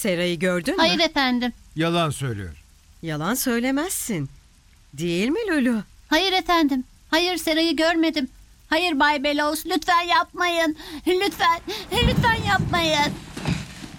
Sera'yı gördün mü? Hayır efendim. Yalan söylüyor. Yalan söylemezsin. Değil mi Lulu? Hayır efendim. Hayır, Sera'yı görmedim. Hayır Bay Bellows, lütfen yapmayın. Lütfen yapmayın.